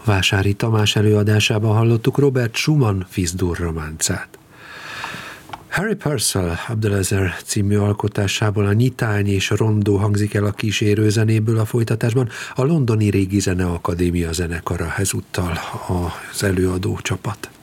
Vásári Tamás előadásában hallottuk Robert Schumann Fis-dur románcát. Harry Purcell Abdelazer című alkotásából a nyitány és rondó hangzik el a kísérő zenéből, a folytatásban a Londoni Régi Zeneakadémia zenekara, ezúttal az előadó csapat.